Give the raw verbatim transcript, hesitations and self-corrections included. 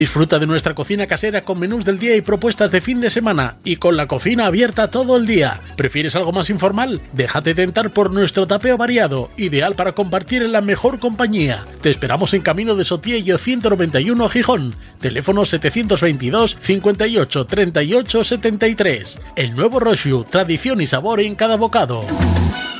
Disfruta de nuestra cocina casera con menús del día y propuestas de fin de semana y con la cocina abierta todo el día. ¿Prefieres algo más informal? Déjate tentar por nuestro tapeo variado, ideal para compartir en la mejor compañía. Te esperamos en Camino de Sotiello ciento noventa y uno Gijón. Teléfono setecientos veintidós, cincuenta y ocho, treinta y ocho, setenta y tres. El nuevo Roxu, tradición y sabor en cada bocado.